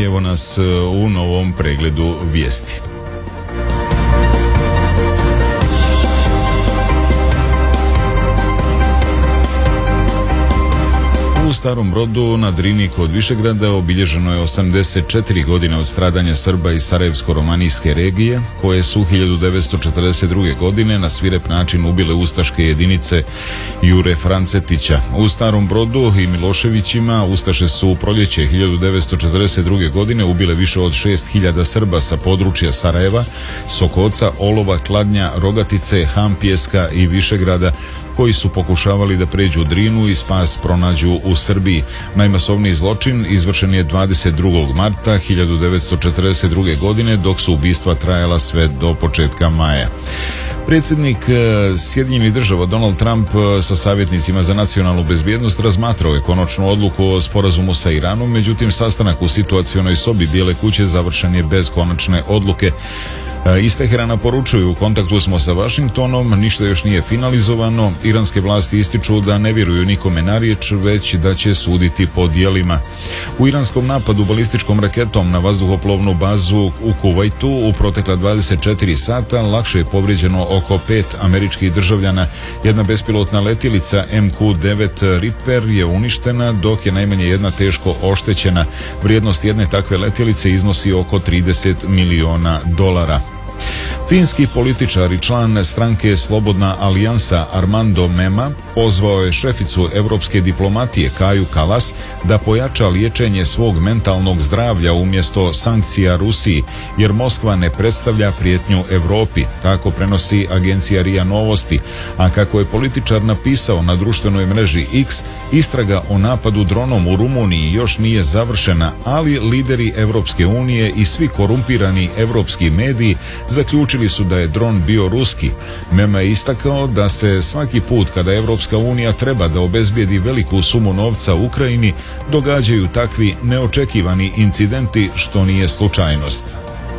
evo nas u novom pregledu vijesti. U Starom Brodu na Drini kod Višegrada obilježeno je 84 godine od stradanja Srba iz Sarajevsko-romanijske regije, koje su 1942. godine na svirep način ubile ustaške jedinice Jure Francetića. U Starom Brodu i Miloševićima ustaše su u proljeće 1942. godine ubile više od 6000 Srba sa područja Sarajeva, Sokoca, Olova, Kladnja, Rogatice, Hampjeska i Višegrada, koji su pokušavali da pređu Drinu i spas pronađu u Srbiji. Najmasovniji zločin izvršen je 22. marta 1942. godine, dok su ubistva trajala sve do početka maja. Predsjednik Sjedinjenih Država Donald Trump sa savjetnicima za nacionalnu bezbjednost razmatrao je konačnu odluku o sporazumu sa Iranom, međutim sastanak u situacionoj sobi Bijele kuće završen je bez konačne odluke. Iz Teherana poručuju: u kontaktu smo sa Washingtonom, ništa još nije finalizovano. Iranske vlasti ističu da ne vjeruju nikome na riječ, već da će suditi po djelima. U iranskom napadu balističkom raketom na vazduhoplovnu bazu u Kuvajtu u protekla 24 sata lakše je povrijeđeno oko 5 američkih državljana. Jedna bespilotna letjelica MQ-9 Reaper je uništena, dok je najmanje jedna teško oštećena. Vrijednost jedne takve letjelice iznosi oko $30 milijuna. Finski političar i član stranke Slobodna alijansa Armando Mema pozvao je šeficu europske diplomatije Kaju Kalas da pojača liječenje svog mentalnog zdravlja umjesto sankcija Rusiji, jer Moskva ne predstavlja prijetnju Europi, tako prenosi agencija RIA Novosti. A kako je političar napisao na društvenoj mreži X, istraga o napadu dronom u Rumuniji još nije završena, ali lideri Europske unije i svi korumpirani europski mediji zaključili su da je dron bio ruski. Mema je istakao da se svaki put kada Europska unija treba da obezbijedi veliku sumu novca Ukrajini, događaju takvi neočekivani incidenti, što nije slučajnost.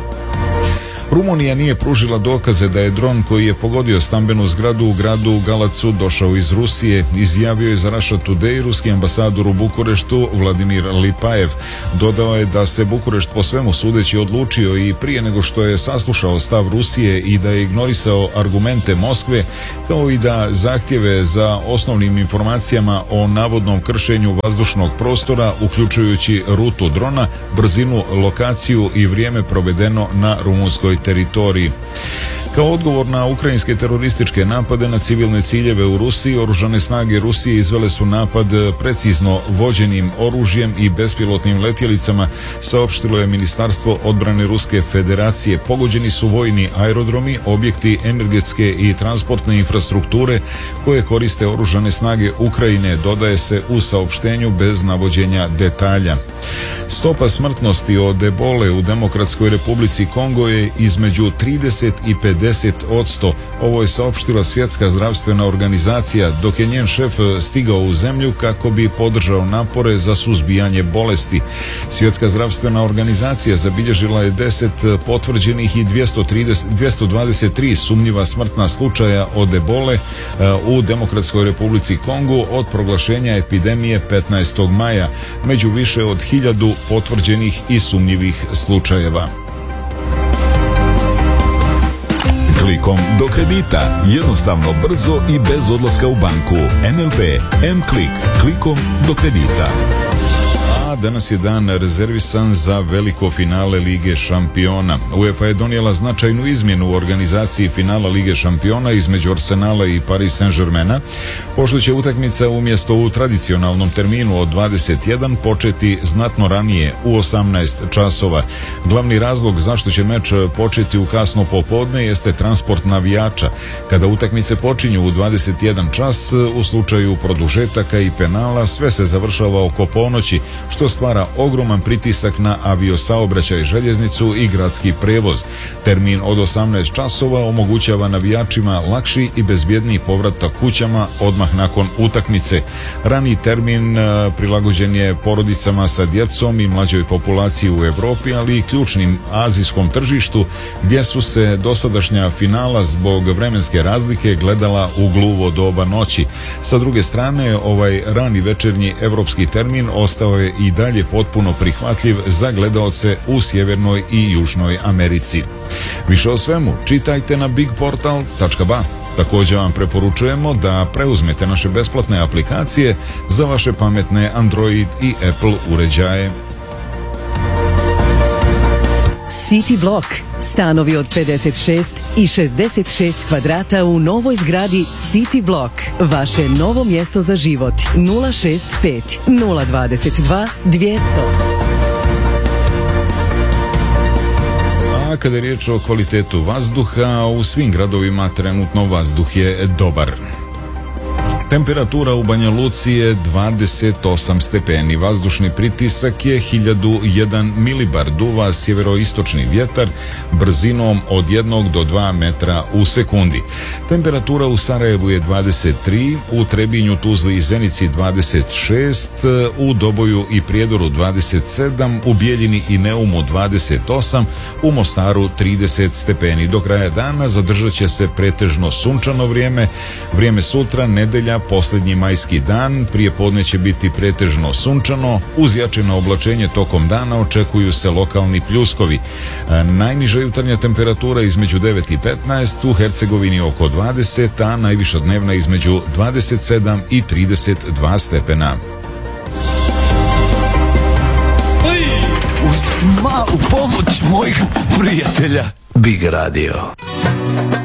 Rumunija nije pružila dokaze da je dron koji je pogodio stambenu zgradu u gradu Galacu došao iz Rusije, izjavio je za Russia Today ruski ambasador u Bukureštu Vladimir Lipajev. Dodao je da se Bukurešt po svemu sudeći odlučio i prije nego što je saslušao stav Rusije i da je ignorisao argumente Moskve, kao i da zahtjeve za osnovnim informacijama o navodnom kršenju vazdušnog prostora, uključujući rutu drona, brzinu, lokaciju i vrijeme provedeno na rumunskoj teritoriji. Kao odgovor na ukrajinske terorističke napade na civilne ciljeve u Rusiji, oružane snage Rusije izvele su napad precizno vođenim oružjem i bespilotnim letjelicama, saopštilo je Ministarstvo odbrane Ruske federacije. Pogođeni su vojni aerodromi, objekti energetske i transportne infrastrukture koje koriste oružane snage Ukrajine, dodaje se u saopštenju bez navođenja detalja. Stopa smrtnosti od ebole u Demokratskoj Republici Kongo je između 30 i 50%. Ovo je saopštila Svjetska zdravstvena organizacija, dok je njen šef stigao u zemlju kako bi podržao napore za suzbijanje bolesti. Svjetska zdravstvena organizacija zabilježila je 10 potvrđenih i 223 sumnjiva smrtna slučaja od ebole u Demokratskoj Republici Kongo od proglašenja epidemije 15. maja, među više od 1000 potvrđenih i sumnjivih slučajeva. Klikom do kredita, jednostavno, brzo i bez odlaska u banku. NLB M-Klik, klikom do kredita. A danas je dan rezervisan za veliko finale Lige šampiona. UEFA je donijela značajnu izmjenu u organizaciji finala Lige šampiona između Arsenala i Paris Saint-Germaina, pošto će utakmica umjesto u tradicionalnom terminu od 21 početi znatno ranije, u 18 časova. Glavni razlog zašto će meč početi u kasno popodne jeste transport navijača. Kada utakmice počinju u 21 čas, u slučaju produžetaka i penala, sve se završava oko ponoći, što stvara ogroman pritisak na aviosaobraćaj, željeznicu i gradski prevoz. Termin od 18 časova omogućava navijačima lakši i bezbjedniji povratak kućama odmah nakon utakmice. Rani termin prilagođen je porodicama sa djecom i mlađoj populaciji u Europi, ali i ključnim azijskom tržištu, gdje su se dosadašnja finala zbog vremenske razlike gledala u gluvo doba noći. Sa druge strane, ovaj rani večernji evropski termin ostao je i dalje potpuno prihvatljiv za gledaoce u Sjevernoj i Južnoj Americi. Više o svemu čitajte na bigportal.ba. Također vam preporučujemo da preuzmete naše besplatne aplikacije za vaše pametne Android i Apple uređaje. City Block. Stanovi od 56 i 66 kvadrata u novoj zgradi City Block. Vaše novo mjesto za život. 065 022 200. A kada je riječ o kvalitetu vazduha, u svim gradovima trenutno vazduh je dobar. Temperatura u Banja Luci je 28 stepeni, vazdušni pritisak je 1001 milibar, duva sjeveroistočni vjetar brzinom od 1 do 2 metra u sekundi. Temperatura u Sarajevu je 23, u Trebinju, Tuzli i Zenici 26, u Doboju i Prijedoru 27, u Bijeljini i Neumu 28, u Mostaru 30 stepeni. Do kraja dana zadržat će se pretežno sunčano vrijeme. Vrijeme sutra, nedelja, posljednji majski dan, prije podne će biti pretežno sunčano, uz jačino oblačenje tokom dana očekuju se lokalni pljuskovi. Najniža jutarnja temperatura između 9 i 15, u Hercegovini oko 20, a najviša dnevna između 27 i 32 stepena. Uz malu pomoć mojih prijatelja Big Radio.